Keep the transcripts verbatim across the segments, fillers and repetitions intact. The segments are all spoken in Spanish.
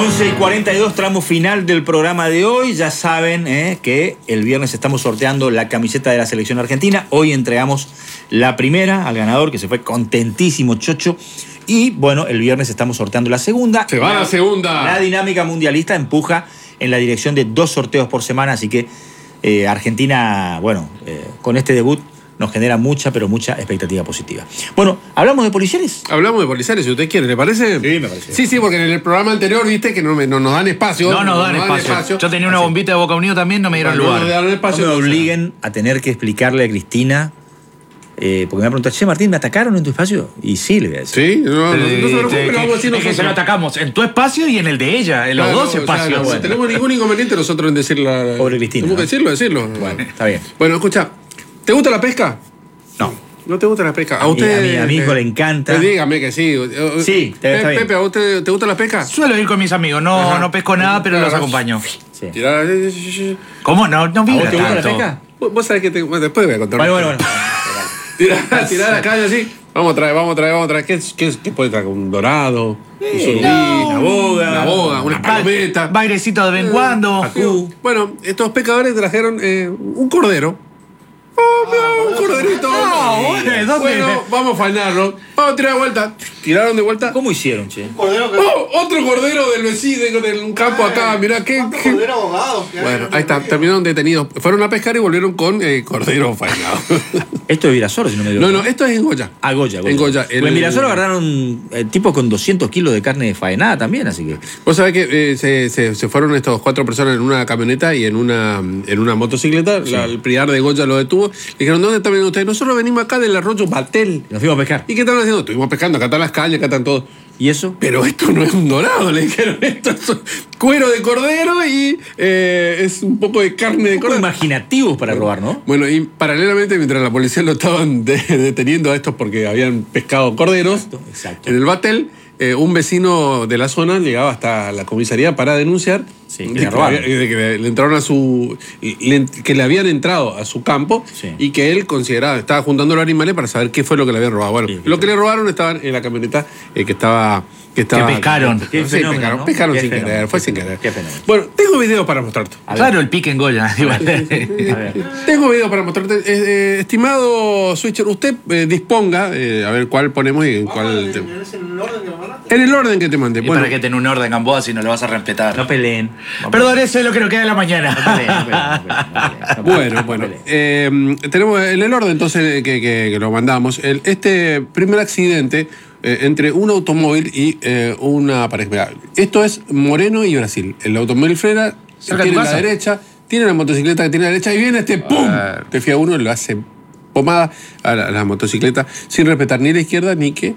once y cuarenta y dos, tramo final del programa de hoy. Ya saben eh, que el viernes estamos sorteando la camiseta de la selección argentina. Hoy entregamos la primera al ganador, que se fue contentísimo, Chocho. Y bueno, el viernes estamos sorteando la segunda. Se va la segunda. La dinámica mundialista empuja en la dirección de dos sorteos por semana. Así que eh, Argentina, bueno, eh, con este debut nos genera mucha, pero mucha expectativa positiva. Bueno, ¿hablamos de policiales? Hablamos de policiales, si usted quiere, ¿le parece? Sí, me parece. Sí, sí, porque en el programa anterior viste que no, me, no nos dan espacio. No nos dan, no espacio. espacio. Yo tenía una Así. bombita de Boca Unido también, no me dieron No, lugar. no me dan espacio. No me obliguen a tener que explicarle a Cristina, eh, porque me va a preguntar, che, Martín, ¿me atacaron en tu espacio? Y sí, le voy a decir. Sí, no, no, no se preocupe, lo vamos a decir Es que nosotros. se lo atacamos en tu espacio y en el de ella, en los Claro, dos o sea, espacios. no, Bueno. no tenemos ningún inconveniente nosotros en decirla. Pobre Cristina, Tenemos que ¿no? decirlo, decirlo. Bueno, está bien. Bueno, escucha, ¿te gusta la pesca? No. ¿No te gusta la pesca? A mí- a mi- a mi hijo eh, le encanta. eh, dígame que sí. Sí, está- está Pe- bien. Pepe, ¿a usted te gusta la pesca? Suelo ir con mis amigos, no, Ajá. no pesco nada, pero Claro. los acompaño. Sí. Tirar. ¿Cómo? No, no ¿A vibra vos te gusta la tanto. pesca? Vos vos sabés que te, bueno, después voy a contar. Bueno, bueno, bueno. Tirar, tirar la caña así. Vamos a traer, vamos a traer, vamos a traer. ¿Qué, qué, qué puede traer? Un dorado, un surubí, una boga, una boga, una palometa. Bairecito de vez en cuando. Pacú. Bueno, estos pescadores trajeron eh, un cordero. ¡Oh, no! ¡Un corderito! Ah, bueno, ¿dónde? Bueno, vamos a faenarlo. Vamos a tirar de vuelta. Tiraron de vuelta. ¿Cómo hicieron, che? Cordero que. ¡Oh! Otro cordero del vecino, del campo acá. Mirá, qué. ¿Cuántos qué- corderos abogados que hay? Bueno, ahí está. Terminaron detenidos. Fueron a pescar y volvieron con eh, cordero faenado. Esto es Virasoro, si no me No, equivoco. no, esto es en Goya. Ah, Goya, Goya. En Goya. Pues en Virasoro agarraron eh, tipos con doscientos kilos de carne faenada también, así que... Vos sabés que eh, se, se, se fueron estos cuatro personas en una camioneta y en una, en una motocicleta. La- el priar de Goya lo detuvo. Le dijeron, ¿dónde están veniendo ustedes? Nosotros venimos acá del arroyo Batel. Nos fuimos a pescar. ¿Y qué estaban haciendo? Estuvimos pescando, acá están las cañas, acá están todos. ¿Y eso? Pero esto no es un dorado, le dijeron. Esto es cuero de cordero y eh, es un poco de carne de Un poco cordero. imaginativos para robar, ¿no? Bueno, y paralelamente, mientras la policía lo estaban de- deteniendo a estos porque habían pescado corderos, Exacto, exacto. en el Batel, eh, un vecino de la zona llegaba hasta la comisaría para denunciar Sí, que de le que, robaron. había- de que le, le entraron a su. le- que le habían entrado a su campo Sí. y que él consideraba, estaba juntando los animales para saber qué fue lo que le habían robado. Bueno, Sí, lo sí. que le robaron estaban en la camioneta eh, que estaba. Que, estaba, pescaron. Qué Sí, fenómeno, pescaron, ¿no? pescaron Qué sin fenómeno, querer, fue qué sin fenómeno, querer. qué fenómeno. Bueno, tengo videos para mostrarte. A ver. Claro, el pique en Goya. igual. A ver. Tengo videos para mostrarte. Eh, eh, estimado Switcher, usted eh, disponga, eh, a ver cuál ponemos y en cuál. te- ¿Es en el orden que me mandaste? En el orden que te mandé. ¿Y Bueno, para qué tener un orden, Gamboa, si no lo vas a respetar? No peleen. No Perdón, eso es lo que nos queda de la mañana. peleen, no peleen, no peleen, no peleen, no peleen, bueno, no bueno. peleen. Eh, tenemos en el orden entonces que, que- que lo mandamos. El- este primer accidente eh, entre un automóvil y eh, una pareja. Mirá, esto es Moreno y Brasil. El automóvil frena, ¿Cerca de tiene tu la casa? derecha, tiene la motocicleta que tiene la derecha y viene este ¡pum! Ah. Te fía uno y lo hace pomada a la, a la motocicleta sin respetar ni la izquierda ni que.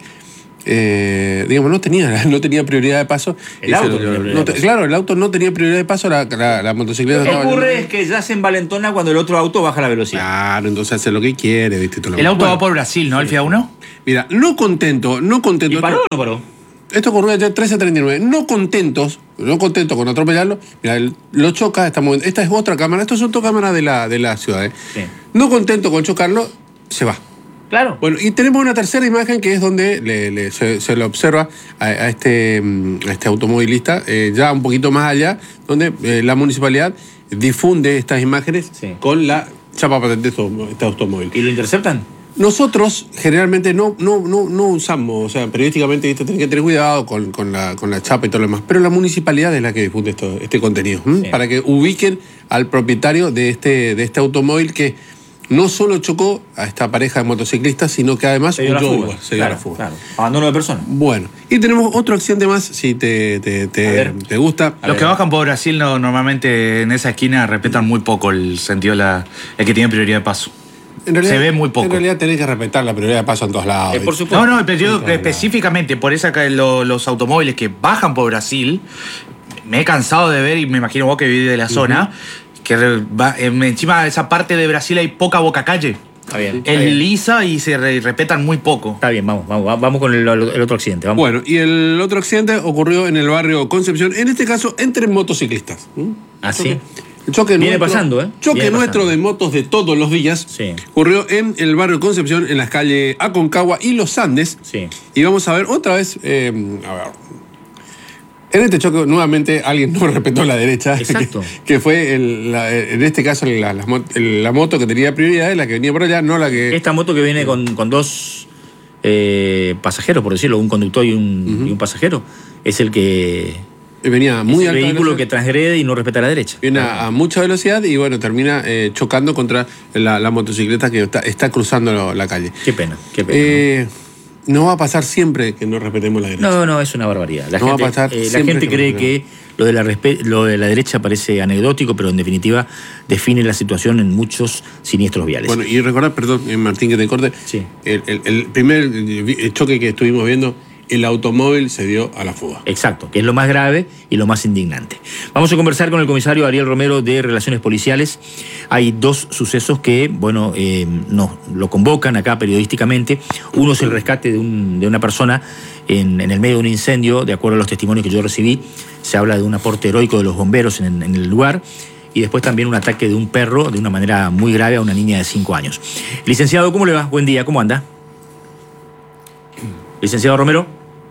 Eh, digamos, no tenía, no tenía prioridad de paso. El Y se auto lo- tenía prioridad no de te- paso. Claro, el auto no tenía prioridad de paso, la, la, la motocicleta Lo que estaba- ocurre es que ya se envalentona cuando el otro auto baja la velocidad. Claro, entonces hace lo que quiere, ¿viste? Todo lo- El auto Bueno, va por Brasil, ¿no? El F I A uno. Mira, no contento, no contento. ¿Y paró esto, o no paró? esto ocurrió ayer trece treinta y nueve. No contentos, no contentos con atropellarlo. Mira, él lo choca, está moviendo. Esta es otra cámara, esto es otra cámara de la, de la ciudad. ¿eh? Sí. No contento con chocarlo, se va. Claro. Bueno, y tenemos una tercera imagen que es donde le- le- se, se le observa a, a este, mm, a este automovilista, eh, ya un poquito más allá, donde eh, la municipalidad difunde estas imágenes Sí. con la chapa patente de este- este automóvil. ¿Y lo interceptan? Nosotros generalmente no, no, no, no usamos, o sea, periodísticamente ¿viste? Tienen que tener cuidado con, con, la, con la chapa y todo lo demás, pero la municipalidad es la que difunde esto, este contenido, ¿m? Sí. Para que ubiquen al propietario de este, de este automóvil que no solo chocó a esta pareja de motociclistas, sino que además Se dio la huyó fuga. igual, se dio Claro, la fuga. claro. Abandono de persona. Bueno, y tenemos otro accidente más, si te, te, A te, ver. te gusta. A Los ver. que bajan por Brasil no, normalmente en esa esquina respetan muy poco el sentido, de la, el que tiene prioridad de paso. En realidad- se ve muy poco. En realidad tenés que respetar la prioridad de paso en todos lados. Eh, por ¿viste? supuesto. No, no, pero yo Claro. específicamente por esa que lo- los automóviles que bajan por Brasil, me he cansado de ver, y me imagino vos que vivís de la zona, que re- va- em, encima de esa parte de Brasil hay poca boca calle. Está bien. Está Es bien. lisa y se re- respetan muy poco. Está bien, vamos, vamos, vamos con el, el otro accidente. Vamos. Bueno, y el otro accidente ocurrió en el barrio Concepción, en este caso entre motociclistas. ¿Mm? Así. El choque Viene nuestro, pasando, ¿eh? Choque Viene nuestro pasando. de motos de todos los días Sí. ocurrió en el barrio Concepción, en las calles Aconcagua y Los Andes. Sí. Y vamos a ver otra vez, eh, a ver. En este choque, nuevamente, alguien no respetó la derecha. Exacto. Que, que fue, el, la, en este caso, la, la, la moto que tenía prioridad, la que venía por allá, no la que... Esta moto que viene con, con dos eh, pasajeros, por decirlo, un conductor y un, uh-huh. y un pasajero, es el que... Venía muy es el alta vehículo velocidad, que transgrede y no respeta la derecha. Viene a, a mucha velocidad y, bueno, termina eh, chocando contra la, la motocicleta que está, está cruzando la calle. Qué pena, qué pena. Eh, ¿no? no va a pasar siempre que no respetemos la derecha. No, no, es una barbaridad. La no gente, va a pasar eh, la gente que cree que lo de, la respe- lo de la derecha parece anecdótico, pero en definitiva define la situación en muchos siniestros viales. Bueno, y recordar, perdón, Martín, que te corte, sí. el, el, el primer choque que estuvimos viendo, el automóvil se dio a la fuga. Exacto, que es lo más grave y lo más indignante. Vamos a conversar con el comisario Ariel Romero de Relaciones Policiales. Hay dos sucesos que, bueno, eh, nos lo convocan acá periodísticamente. Uno es el rescate de, un, de una persona en, en el medio de un incendio, de acuerdo a los testimonios que yo recibí. Se habla de un aporte heroico de los bomberos en, en el lugar. Y después también un ataque de un perro de una manera muy grave a una niña de cinco años. Licenciado, ¿cómo le va? Buen día, ¿cómo anda? Licenciado Romero,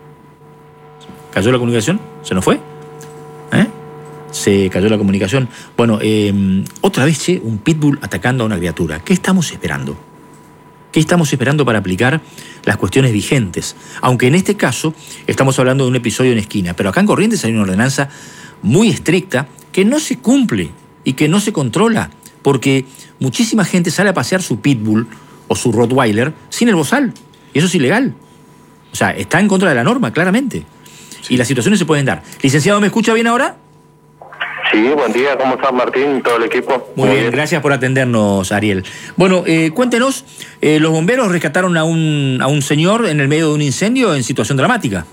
¿cayó la comunicación? ¿Se nos fue? ¿Eh? Se cayó la comunicación. Bueno, eh, otra vez, che, un pitbull atacando a una criatura. ¿Qué estamos esperando? ¿Qué estamos esperando para aplicar las cuestiones vigentes? Aunque en este caso estamos hablando de un episodio en Esquina, pero acá en Corrientes hay una ordenanza muy estricta que no se cumple y que no se controla, porque muchísima gente sale a pasear su pitbull o su rottweiler sin el bozal, y eso es ilegal. O sea, está en contra de la norma, claramente. Sí. Y las situaciones se pueden dar. Licenciado, ¿me escucha bien ahora? Sí, buen día. ¿Cómo estás, Martín y todo el equipo? Muy, Muy bien, bien, gracias por atendernos, Ariel. Bueno, eh, cuéntenos, eh, los bomberos rescataron a un, a un señor en el medio de un incendio en situación dramática.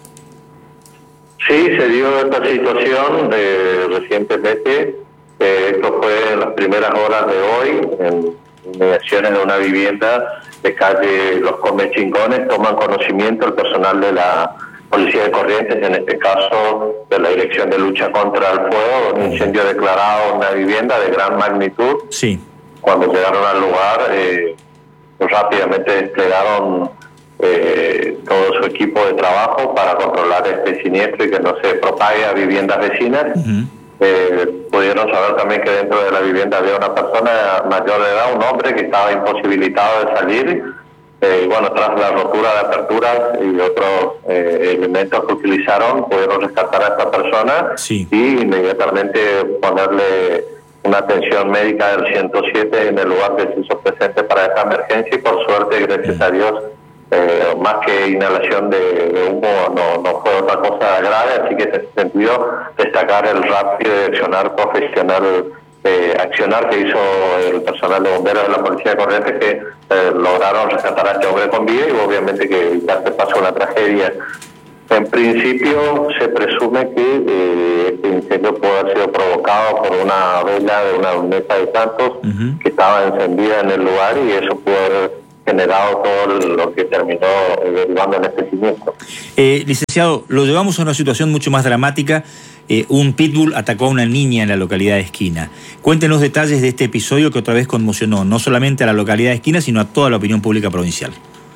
Sí, se dio esta situación de, recientemente. Eh, esto fue en las primeras horas de hoy, en inmediaciones de una vivienda de calle Los Comes Chingones. Toman conocimiento el personal de la Policía de Corrientes, en este caso de la Dirección de Lucha contra el Fuego, un incendio declarado en una vivienda de gran magnitud. Sí. Cuando llegaron al lugar, eh, pues rápidamente desplegaron eh, todo su equipo de trabajo para controlar este siniestro y que no se propague a viviendas vecinas. Uh-huh. Eh, pudieron saber también que dentro de la vivienda había una persona mayor de edad, un hombre que estaba imposibilitado de salir. Eh, y bueno, tras la rotura de aperturas y otros eh, elementos que utilizaron, pudieron rescatar a esta persona. Sí. Y inmediatamente ponerle una atención médica del ciento siete en el lugar que se hizo presente para esta emergencia, y por suerte, gracias a Dios, eh, más que inhalación de, de humo, no, no fue otra cosa grave, así que en ese sentido destacar el rápido y accionar profesional Eh, accionar que hizo el personal de bomberos de la Policía de Corrientes, que eh, lograron rescatar a este hombre con vida y obviamente que ya se pasó una tragedia. En principio se presume que eh, este incendio pudo haber sido provocado por una vela de una mesa de santos uh-huh. que estaba encendida en el lugar, y eso pudo haber generado todo lo que terminó eh, derivando en este siniestro. Eh, licenciado, lo llevamos a una situación mucho más dramática. Eh, un pitbull atacó a una niña en la localidad de Esquina. Cuéntenos detalles de este episodio que otra vez conmocionó no solamente a la localidad de Esquina, sino a toda la opinión pública provincial.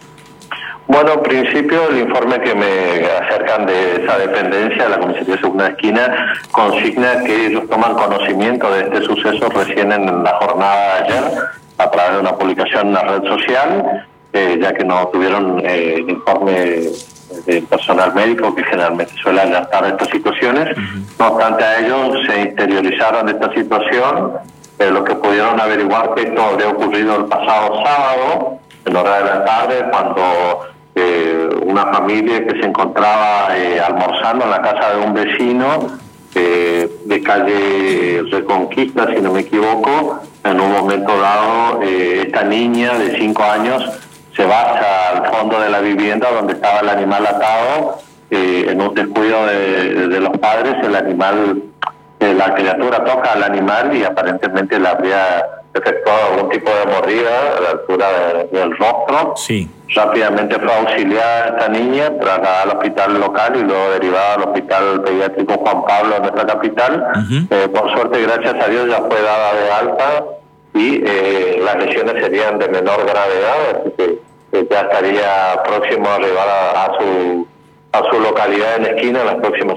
Bueno, en principio el informe que me acercan de esa dependencia, la Comisaría Segunda de Esquina, consigna que ellos toman conocimiento de este suceso recién en la jornada de ayer, a través de una publicación en la red social, eh, ya que no tuvieron eh, el informe del personal médico que generalmente suele alertar estas situaciones. Uh-huh. No obstante, a ellos se interiorizaron de esta situación, eh, lo que pudieron averiguar que esto habría ocurrido el pasado sábado, en hora de la tarde, cuando eh, una familia que se encontraba eh, almorzando en la casa de un vecino eh, de calle Reconquista, si no me equivoco, en un momento dado eh, esta niña de cinco años se baja al fondo de la vivienda donde estaba el animal atado. Eh, en un descuido de, de los padres, el animal, eh, la criatura toca al animal y aparentemente le habría efectuado algún tipo de mordida a la altura de, del rostro. Sí. Rápidamente fue auxiliada esta niña, trasladada al hospital local y luego derivada al hospital pediátrico Juan Pablo de nuestra capital. Uh-huh. Eh, por suerte, gracias a Dios, ya fue dada de alta y eh, las lesiones serían de menor gravedad, así que eh, ya estaría próximo a arribar a, a su a su localidad en Esquina en las próximas horas.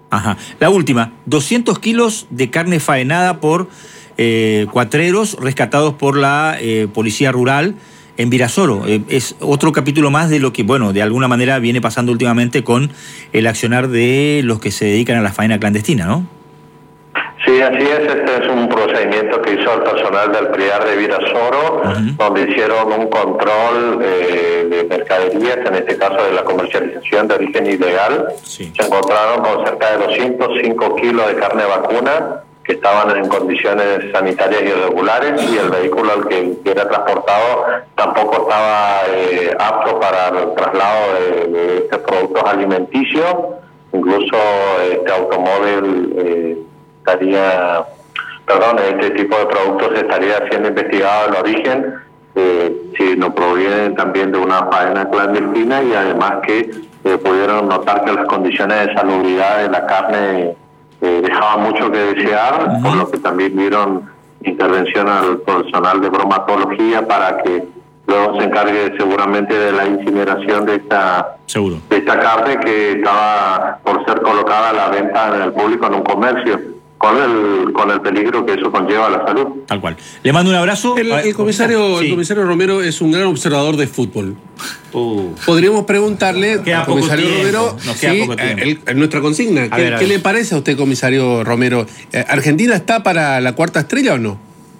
Ajá. La última, doscientos kilos de carne faenada por eh, cuatreros rescatados por la eh, policía rural en Virasoro. Eh, es otro capítulo más de lo que, bueno, de alguna manera viene pasando últimamente con el accionar de los que se dedican a la faena clandestina, ¿no? Sí, así es. Este es un procedimiento que hizo el personal del Priar de Virasoro, uh-huh. donde hicieron un control eh, de mercaderías, en este caso de la comercialización de origen ilegal. Sí. Se encontraron con cerca de doscientos cinco kilos de carne vacuna que estaban en condiciones sanitarias irregulares, y el vehículo al que era transportado tampoco estaba eh, apto para el traslado de, de estos productos alimenticios. Incluso este automóvil eh, estaría, perdón, este tipo de productos estaría siendo investigado el origen, eh, si no provienen también de una faena clandestina, y además que eh, pudieron notar que las condiciones de salubridad de la carne eh, dejaban mucho que desear, uh-huh. por lo que también dieron intervención al personal de bromatología para que luego se encargue seguramente de la incineración de esta, Seguro. de esta carne que estaba por ser colocada a la venta en el público en un comercio, con el con el peligro que eso conlleva a la salud. Tal cual. Le mando un abrazo. El, el comisario sí. el comisario Romero es un gran observador de fútbol. Uh. Podríamos preguntarle queda al comisario tiempo. Romero Nos queda sí, poco tiempo. El, el, nuestra consigna. ¿Qué, ver, ¿qué le parece a usted, comisario Romero? ¿Argentina está para la cuarta estrella o no?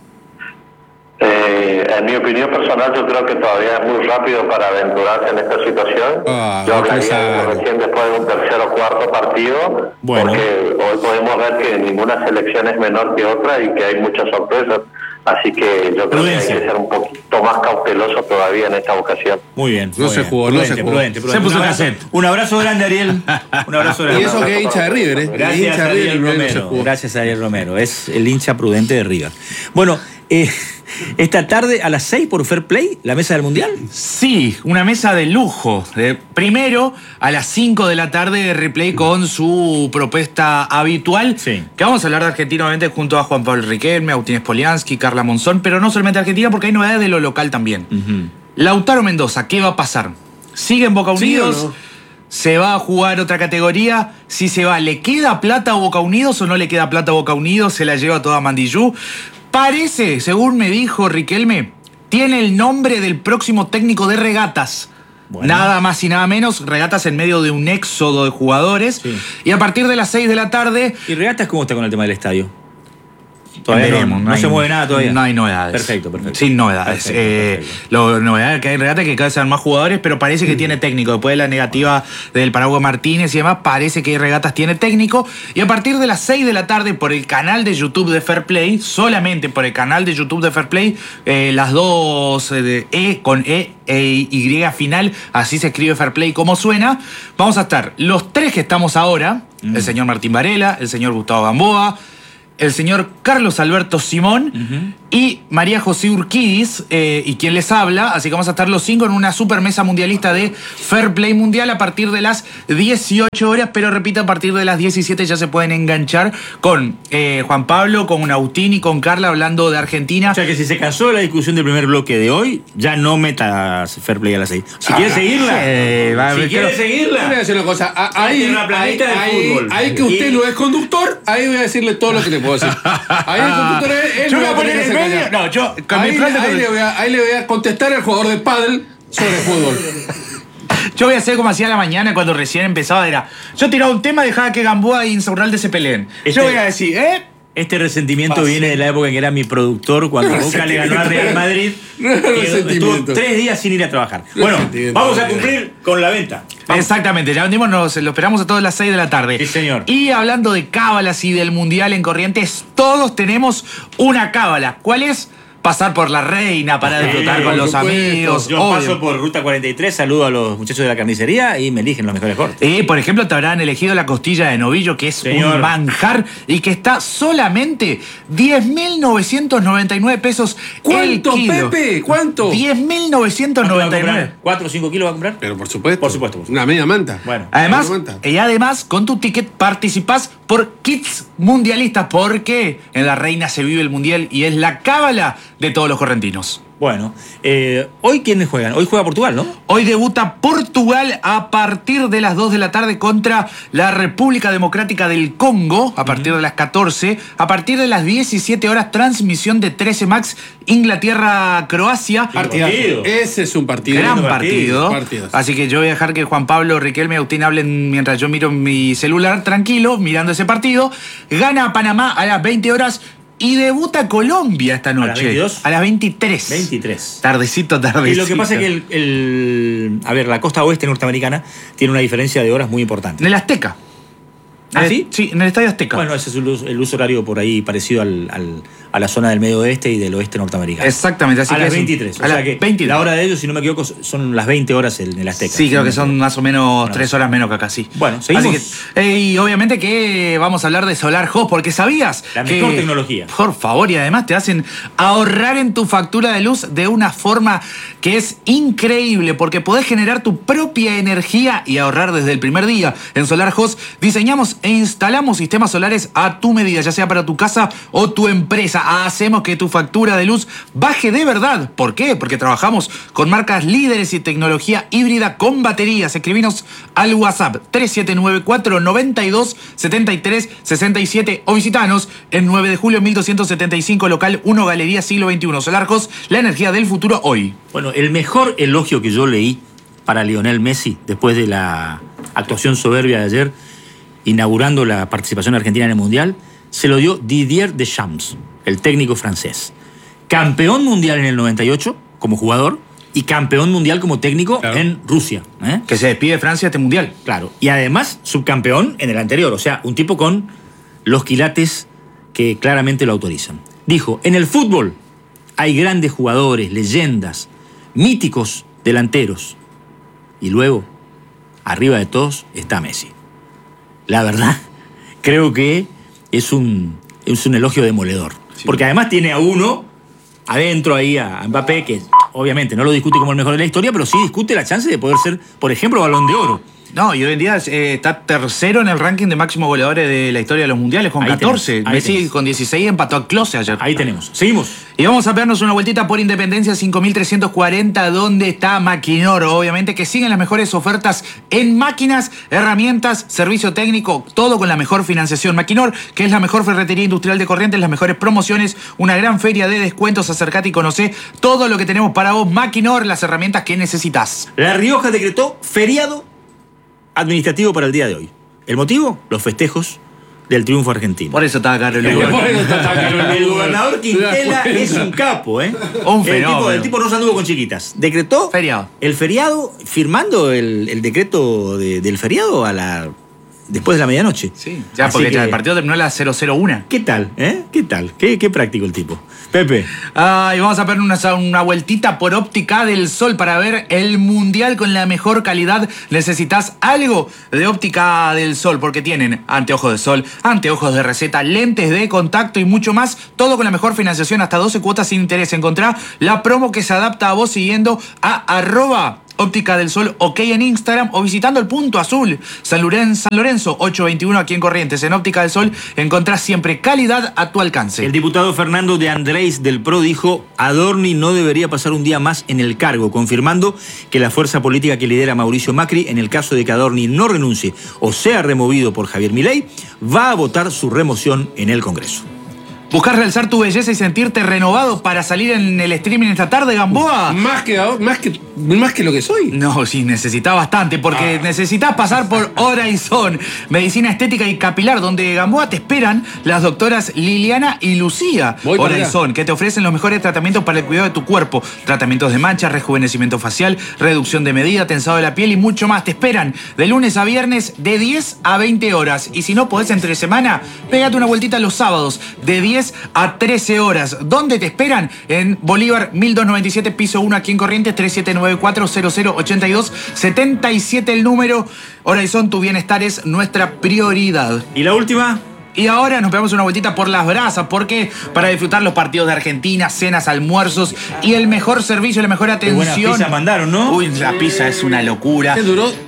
Eh, en mi opinión personal, yo creo que todavía es muy rápido para aventurarse en esta situación. Ah, yo hablaría recién después de un tercer o cuarto partido, bueno. porque hoy podemos ver que ninguna selección es menor que otra y que hay muchas sorpresas. Así que yo creo Prudencia. que hay que ser un poquito más cauteloso todavía en esta ocasión. Muy bien. No se jugó, no se jugó. Prudente, prudente. Se puso un abrazo, un abrazo grande, Ariel. Un abrazo grande. Y eso que es hincha de River, ¿eh? Gracias, hincha Ariel River, Romero. No Gracias a Ariel Romero. Es el hincha prudente de River. Bueno, eh, esta tarde a las seis por Fair Play, la mesa del Mundial. Sí, una mesa de lujo. De, primero, a las cinco de la tarde, Replay con su propuesta habitual. Sí. Que vamos a hablar de Argentina, obviamente, junto a Juan Pablo Riquelme, Agustín Spoliansky, Carla Monzón, pero no solamente Argentina, porque hay novedades de lo local también. Uh-huh. Lautaro Mendoza, ¿qué va a pasar? ¿Sigue en Boca Unidos? ¿Sí o no? ¿Se va a jugar otra categoría? Si se va, ¿le queda plata a Boca Unidos o no le queda plata a Boca Unidos? ¿Se la lleva toda Mandillú? Parece, según me dijo Riquelme, tiene el nombre del próximo técnico de Regatas. Bueno. Nada más y nada menos, Regatas en medio de un éxodo de jugadores. Sí. Y a partir de las seis de la tarde... ¿Y Regatas cómo está con el tema del estadio? Todavía veremos, no, no, no se mueve nada todavía. No hay novedades. Perfecto, perfecto. Sin novedades. Perfecto, eh, perfecto. Lo novedad que hay en Regata es que cada vez sean más jugadores, pero parece que mm. tiene técnico. Después de la negativa del Paraguay Martínez y demás, parece que Regatas tiene técnico. Y a partir de las seis de la tarde, por el canal de YouTube de Fair Play, solamente por el canal de YouTube de Fair Play, eh, las dos eh, de E con E e Y final, así se escribe Fair Play como suena. Vamos a estar los tres que estamos ahora, mm. el señor Martín Varela, el señor Gustavo Gamboa, el señor Carlos Alberto Simón uh-huh. y María José Urquidis, eh, y quien les habla. Así que vamos a estar los cinco en una super mesa mundialista de Fair Play Mundial a partir de las dieciocho horas, pero repito, a partir de las diecisiete ya se pueden enganchar con eh, Juan Pablo, con Agustín y con Carla hablando de Argentina. O sea que si se cansó de la discusión del primer bloque de hoy, ya no metas Fair Play a las seis. Si ah, quieres seguirla, eh, va, si quieres seguirla, voy a decir una cosa. Ahí, una ahí, ahí, ahí que usted y... no es conductor, ahí voy a decirle todo lo que le puedo decir. Ahí el conductor es él. Yo voy a poner en medio. No, yo con ahí, mi frente ahí, le voy a, ahí le voy a contestar al jugador de pádel sobre fútbol. Yo voy a hacer como hacía la mañana cuando recién empezaba. Era, yo tiraba un tema, dejaba que Gamboa e Insaurralde se peleen. Este, yo voy a decir, ¿eh? Este resentimiento ah, viene sí. de la época en que era mi productor cuando Boca le ganó a Real Madrid. No estuvo tres días sin ir a trabajar. Bueno, vamos a cumplir con la venta. Vamos. Exactamente, ya vendimos, nos lo esperamos a todas las seis de la tarde. Sí, señor. Y hablando de cábalas y del Mundial en Corrientes, todos tenemos una cábala. ¿Cuál es? Pasar por la Reina para disfrutar sí, con los supuesto. amigos. Yo obvio. paso por Ruta cuarenta y tres, saludo a los muchachos de la carnicería y me eligen los mejores cortes. Y, por ejemplo, te habrán elegido la costilla de novillo, que es Señor. un manjar y que está solamente diez mil novecientos noventa y nueve pesos ¿Cuánto, el kilo. Pepe? ¿Cuánto? diez mil novecientos noventa y nueve. ¿cuatro o cinco kilos va a comprar? Pero por supuesto. Por supuesto. Por supuesto. Una media manta. Bueno. Además, manta. y además, con tu ticket participás por Kits Mundialistas, porque en la Reina se vive el Mundial y es la cábala de todos los correntinos. Bueno, eh, ¿hoy quiénes juegan? Hoy juega Portugal, ¿no? Hoy debuta Portugal a partir de las dos de la tarde contra la República Democrática del Congo, a partir de las catorce. A partir de las diecisiete horas, transmisión de trece Max, Inglaterra-Croacia. Partidazo. partido. Ese es un partido. Gran partido, partido. partido. Así que yo voy a dejar que Juan Pablo, Riquelme y Agustín hablen mientras yo miro mi celular tranquilo, mirando ese partido. Gana Panamá a las veinte horas. Y debuta Colombia esta noche. ¿A las veintidós? A las veintitrés. veintitrés. Tardecito, tardecito. Y lo que pasa es que el, el- a ver, la costa oeste norteamericana tiene una diferencia de horas muy importante. En el Azteca. ¿Ah, Eh, sí? Sí, en el Estadio Azteca. Bueno, ese es el uso, el uso horario por ahí parecido al, al- a la zona del medio oeste y del oeste norteamericano. Exactamente. Así a que las es un- veintitrés. A O sea las que veintitrés. la hora de ellos, si no me equivoco, son las veinte horas en el Azteca. Sí, creo Si que no son me más o menos Bueno, tres horas menos que acá, sí. Bueno, seguimos. Así que, eh, y obviamente que vamos a hablar de Solar Host, porque sabías La que- mejor tecnología. Por favor, y además te hacen ahorrar en tu factura de luz de una forma que es increíble, porque podés generar tu propia energía y ahorrar desde el primer día. En Solar Host diseñamos e instalamos sistemas solares a tu medida, ya sea para tu casa o tu empresa. Hacemos que tu factura de luz baje de verdad. ¿Por qué? Porque trabajamos con marcas líderes y tecnología híbrida con baterías. Escribinos al WhatsApp tres siete nueve cuatro nueve dos siete tres seis siete o visitanos en nueve de julio mil doscientos setenta y cinco, local uno, Galería Siglo veintiuno. Solar Host, la energía del futuro hoy. Bueno, el mejor elogio que yo leí para Lionel Messi después de la actuación soberbia de ayer, inaugurando la participación argentina en el Mundial, se lo dio Didier Deschamps, el técnico francés. Campeón mundial en el noventa y ocho como jugador y campeón mundial como técnico Claro. en Rusia. ¿eh? Que se despide Francia este mundial. Claro. Y además subcampeón en el anterior. O sea, un tipo con los quilates que claramente lo autorizan. Dijo, en el fútbol hay grandes jugadores, leyendas, míticos delanteros. Y luego, arriba de todos, está Messi. La verdad, creo que es un, es un elogio demoledor. Porque además tiene a uno adentro ahí, a Mbappé, que obviamente no lo discute como el mejor de la historia, pero sí discute la chance de poder ser, por ejemplo, Balón de Oro. No, y hoy en día eh, está tercero en el ranking de máximos goleadores de la historia de los mundiales con Ahí catorce. tenemos, ahí Messi tenemos. con dieciséis empató a Klose ayer. Ahí tenemos. Seguimos. Y vamos a vernos una vueltita por Independencia cinco mil trescientos cuarenta, donde está Maquinor. Obviamente que siguen las mejores ofertas en máquinas, herramientas, servicio técnico, todo con la mejor financiación. Maquinor, que es la mejor ferretería industrial de Corrientes, las mejores promociones, una gran feria de descuentos. Acercate y conocé todo lo que tenemos para vos. Maquinor, las herramientas que necesitas. La Rioja decretó feriado administrativo para el día de hoy. ¿El motivo? Los festejos del triunfo argentino. Por eso estaba caro el El, lugar. el gobernador Quintela es un capo, ¿eh? Un el, fenómeno. tipo, el tipo no se anduvo con chiquitas. Decretó Feriado. el feriado, firmando el, el decreto de- del feriado a la después de la medianoche. Sí, ya Así porque que, el partido terminó a las cero cero uno. ¿qué tal? ¿Eh? ¿Qué tal? ¿Qué, qué práctico el tipo? Pepe. Ay, vamos a ver una, una vueltita por Óptica del Sol para ver el Mundial con la mejor calidad. Necesitas algo de Óptica del Sol porque tienen anteojos de sol, anteojos de receta, lentes de contacto y mucho más. Todo con la mejor financiación, hasta doce cuotas sin interés. Encontrá la promo que se adapta a vos siguiendo a arroba Óptica del Sol, ok en Instagram o visitando el Punto Azul, San Lorenzo, San Lorenzo ochocientos veintiuno aquí en Corrientes. En Óptica del Sol encontrás siempre calidad a tu alcance. El diputado Fernando de Andrés del P R O dijo Adorni no debería pasar un día más en el cargo, confirmando que la fuerza política que lidera Mauricio Macri, en el caso de que Adorni no renuncie o sea removido por Javier Milei, va a votar su remoción en el Congreso. ¿Buscas realzar tu belleza y sentirte renovado para salir en el streaming esta tarde, Gamboa? Más que, más que, más que lo que soy. No, sí, necesitas bastante, porque Ah. necesitas pasar por Horizon, medicina estética y capilar, donde Gamboa te esperan las doctoras Liliana y Lucía. Voy para Horizon, que te ofrecen los mejores tratamientos para el cuidado de tu cuerpo. Tratamientos de mancha, rejuvenecimiento facial, reducción de medida, tensado de la piel y mucho más. Te esperan de lunes a viernes de diez a veinte horas. Y si no podés entre semana, pégate una vueltita los sábados de diez a trece horas. ¿Dónde te esperan? En Bolívar mil doscientos noventa y siete, piso uno, aquí en Corrientes, tres siete nueve cuatro cero cero ocho dos siete siete el número. Horizon, tu bienestar es nuestra prioridad. ¿Y la última? Y ahora nos pegamos una vueltita por las brasas, porque para disfrutar los partidos de Argentina, cenas, almuerzos y el mejor servicio, la mejor Qué buena atención. pizza mandaron, ¿no? Uy, la pizza es una locura. ¿Qué duró?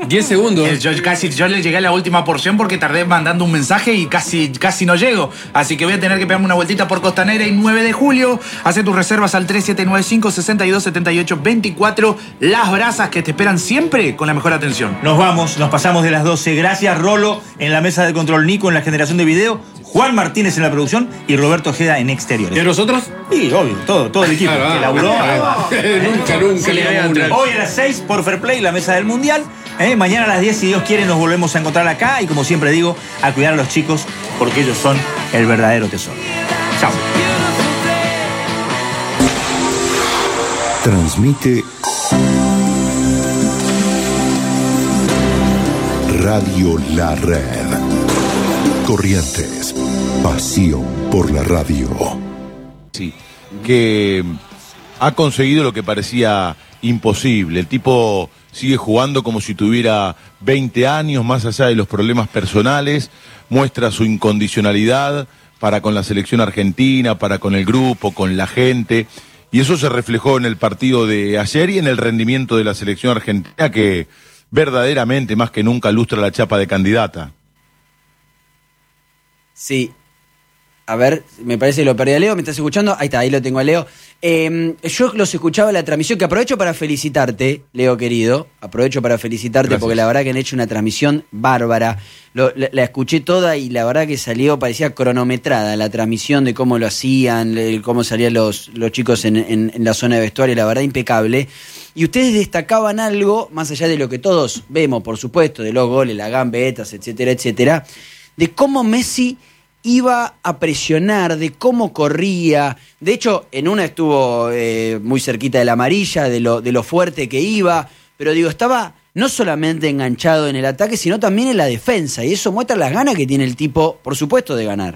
diez segundos. Eh, Yo casi yo le llegué a la última porción porque tardé mandando un mensaje y casi, casi no llego. Así que voy a tener que pegarme una vueltita por Costanera y nueve de julio. Hace tus reservas al tres siete nueve cinco, seis dos siete ocho dos cuatro. Las brasas que te esperan siempre con la mejor atención. Nos vamos, nos pasamos de las doce. Gracias, Rolo, en la mesa de control, Nico en la generación de video, Juan Martínez en la producción y Roberto Ojeda en exteriores. ¿Y a nosotros? Sí, obvio, todo, todo el equipo Claro, que ah, laburó. nunca, nunca Sí, le damos una. hoy a las seis por Fair Play, la mesa del Mundial. Eh, mañana a las diez, si Dios quiere, nos volvemos a encontrar acá. Y como siempre digo, a cuidar a los chicos porque ellos son el verdadero tesoro. Chao. Transmite Radio La Red. Corrientes, pasión por la radio. Sí, que ha conseguido lo que parecía imposible. El tipo sigue jugando como si tuviera veinte años, más allá de los problemas personales, muestra su incondicionalidad para con la selección argentina, para con el grupo, con la gente, y eso se reflejó en el partido de ayer y en el rendimiento de la selección argentina, que verdaderamente más que nunca lustra la chapa de candidata. Sí. A ver, me parece que lo perdí a Leo. ¿Me estás escuchando? Ahí está, ahí lo tengo a Leo. Eh, yo los escuchaba en la transmisión, que aprovecho para felicitarte, Leo querido. Aprovecho para felicitarte. Gracias. Porque la verdad que han hecho una transmisión bárbara. Lo, la, la escuché toda y la verdad que salió, parecía cronometrada la transmisión de cómo lo hacían, cómo salían los, los chicos en, en, en la zona de vestuario. La verdad, impecable. Y ustedes destacaban algo, más allá de lo que todos vemos, por supuesto, de los goles, las gambetas, etcétera, etcétera, de cómo Messi iba a presionar, de cómo corría. De hecho, en una estuvo eh, muy cerquita de la amarilla, de lo, de lo fuerte que iba. Pero digo, estaba no solamente enganchado en el ataque, sino también en la defensa. Y eso muestra las ganas que tiene el tipo, por supuesto, de ganar.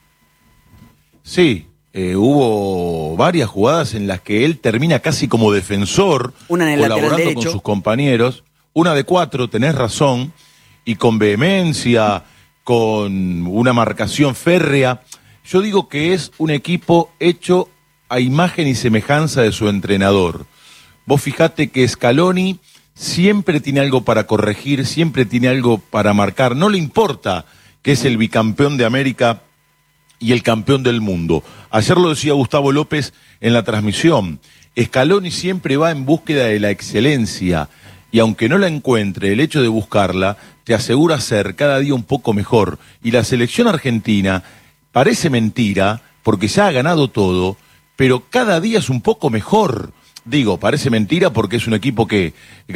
Sí, eh, hubo varias jugadas en las que él termina casi como defensor, una en el colaborando lateral con derecho. sus compañeros. Una de cuatro, tenés razón, y con vehemencia, con una marcación férrea. Yo digo que es un equipo hecho a imagen y semejanza de su entrenador. Vos fijate que Scaloni siempre tiene algo para corregir, siempre tiene algo para marcar. No le importa que es el bicampeón de América y el campeón del mundo. Ayer lo decía Gustavo López en la transmisión. Scaloni siempre va en búsqueda de la excelencia. Y aunque no la encuentre, el hecho de buscarla te asegura ser cada día un poco mejor. Y la selección argentina parece mentira, porque ya ha ganado todo, pero cada día es un poco mejor. Digo, parece mentira porque es un equipo que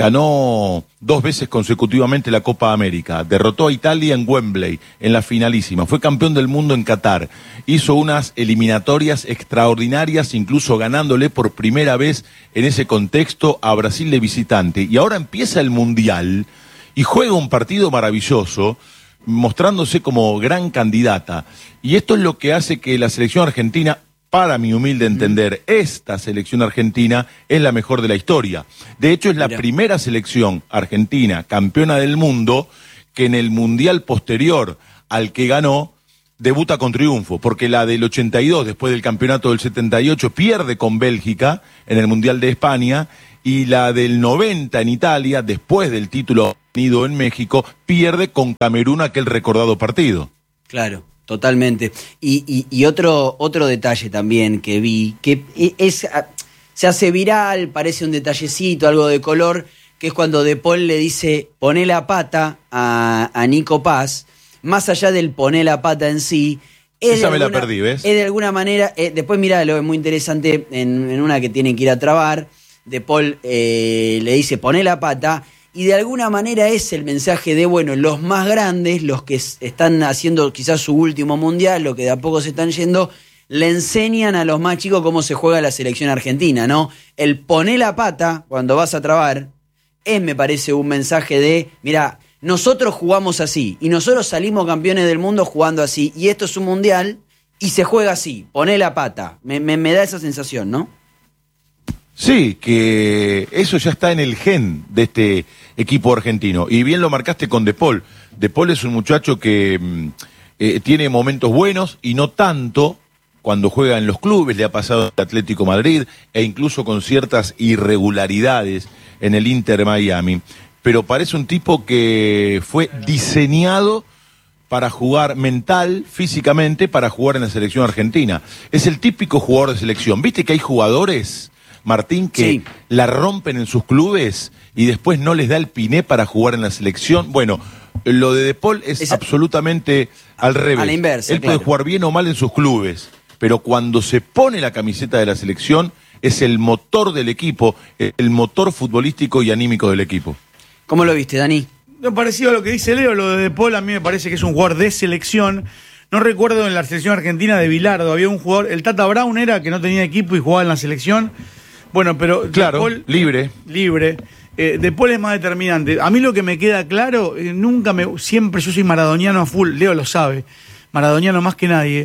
ganó dos veces consecutivamente la Copa América, derrotó a Italia en Wembley, en la finalísima, fue campeón del mundo en Qatar, hizo unas eliminatorias extraordinarias, incluso ganándole por primera vez en ese contexto a Brasil de visitante, y ahora empieza el Mundial y juega un partido maravilloso, mostrándose como gran candidata, y esto es lo que hace que la selección argentina, para mi humilde entender, esta selección argentina es la mejor de la historia. De hecho, es la Mira. primera selección argentina campeona del mundo que en el Mundial posterior al que ganó, debuta con triunfo, porque la del ochenta y dos, después del campeonato del setenta y ocho, pierde con Bélgica en el Mundial de España, y la del noventa en Italia, después del título obtenido en México, pierde con Camerún aquel recordado partido. Claro. Totalmente. Y, y, y otro, otro detalle también que vi, que es, se hace viral, parece un detallecito, algo de color, que es cuando De Paul le dice poné la pata a, a Nico Paz, más allá del poné la pata en sí. Es Esa de me alguna, la perdí, ¿ves? Es de alguna manera, eh, después mirá, lo es muy interesante, en, en una que tienen que ir a trabar, De Paul eh, le dice poné la pata. Y de alguna manera es el mensaje de, bueno, los más grandes, los que están haciendo quizás su último mundial, los que de a poco se están yendo, le enseñan a los más chicos cómo se juega la selección argentina, ¿no? El poné la pata cuando vas a trabar es, me parece, un mensaje de, mira, nosotros jugamos así y nosotros salimos campeones del mundo jugando así y esto es un mundial y se juega así, poné la pata. Me, me, me da esa sensación, ¿no? Sí, que eso ya está en el gen de este equipo argentino. Y bien lo marcaste con De Paul. De Paul es un muchacho que eh, tiene momentos buenos y no tanto cuando juega en los clubes. Le ha pasado al Atlético Madrid e incluso con ciertas irregularidades en el Inter Miami. pero parece un tipo que fue diseñado para jugar mental, físicamente, para jugar en la selección argentina. Es el típico jugador de selección. ¿Viste que hay jugadores, Martín, que Sí. la rompen en sus clubes y después no les da el piné para jugar en la selección? Bueno, lo de De Paul es Esa- absolutamente al revés. a la inversa, Él claro. puede jugar bien o mal en sus clubes, pero cuando se pone la camiseta de la selección, es el motor del equipo, el motor futbolístico y anímico del equipo. ¿Cómo lo viste, Dani? No, parecido a lo que dice Leo, lo de De Paul a mí me parece que es un jugador de selección. No recuerdo en la selección argentina de Bilardo, había un jugador, el Tata Brown era que no tenía equipo y jugaba en la selección. Bueno, pero Claro, De Paul, libre. libre. Eh, De Paul es más determinante. A mí lo que me queda claro, eh, nunca me, siempre yo soy maradoniano a full, Leo lo sabe, maradoniano más que nadie.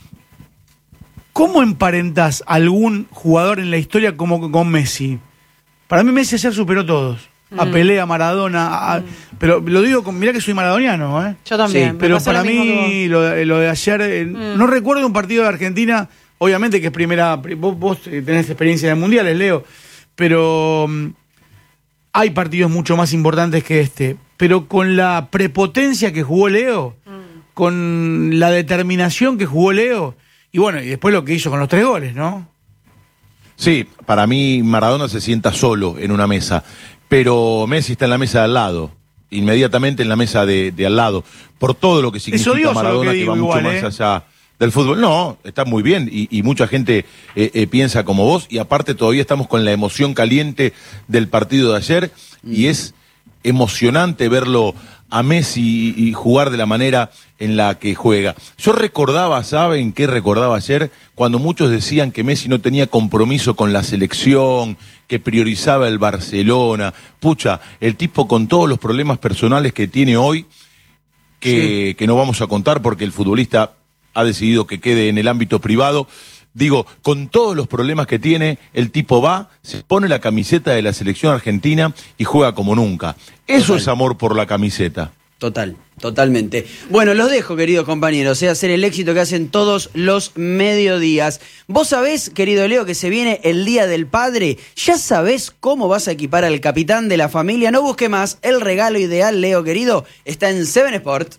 ¿Cómo emparentás algún jugador en la historia como con Messi? Para mí Messi ayer superó a todos. A Mm. Pelé, a Maradona, a- a- pero lo digo con, mirá que soy maradoniano, ¿eh? Yo también. Sí, me Pero pasó para lo mismo que mí lo, de- lo de ayer, eh, Mm. no recuerdo un partido de Argentina, obviamente que es primera, pri- vos, vos eh, tenés experiencia de mundiales, Leo, pero mm, hay partidos mucho más importantes que este. Pero con la prepotencia que jugó Leo, con la determinación que jugó Leo, y bueno, y después lo que hizo con los tres goles, ¿no? Sí, para mí Maradona se sienta solo en una mesa, pero Messi está en la mesa de al lado, inmediatamente en la mesa de, de al lado, por todo lo que significa odioso lo Maradona, que que, digo va igual, mucho ¿eh? más allá del fútbol. No, está muy bien y, y mucha gente eh, eh, piensa como vos, y aparte todavía estamos con la emoción caliente del partido de ayer, y es emocionante verlo a Messi y, y jugar de la manera en la que juega. Yo recordaba, ¿saben qué recordaba ayer? Cuando muchos decían que Messi no tenía compromiso con la selección, que priorizaba el Barcelona. Pucha, el tipo con todos los problemas personales que tiene hoy, que, que no vamos a contar porque el futbolista ha decidido que quede en el ámbito privado. Digo, con todos los problemas que tiene, el tipo va, se pone la camiseta de la selección argentina y juega como nunca. Eso Total. es amor por la camiseta. Total, totalmente. Bueno, los dejo, queridos compañeros, eh, hacer el éxito que hacen todos los mediodías. Vos sabés, querido Leo, que se viene el Día del Padre. ¿Ya sabés cómo vas a equipar al capitán de la familia? No busque más. El regalo ideal, Leo, querido, está en Seven Sport.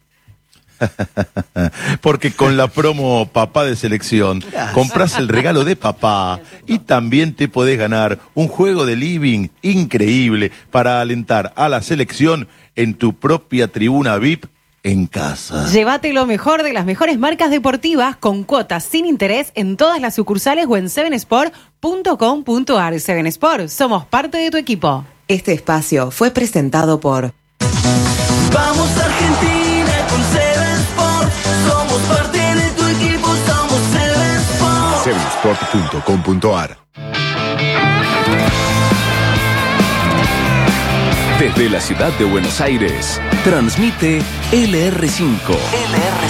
Porque con la promo Papá de Selección compras el regalo de papá y también te podés ganar un juego de living increíble para alentar a la selección en tu propia tribuna V I P en casa. Llévate lo mejor de las mejores marcas deportivas con cuotas sin interés en todas las sucursales o en seven sport punto com punto ar. Seven Sport, somos parte de tu equipo. Este espacio fue presentado por Vamos Argentina con Seven Sport. Somos parte de tu equipo, somos Seven Sport. seven sport punto com punto ar. Desde la ciudad de Buenos Aires, transmite L R cinco. L R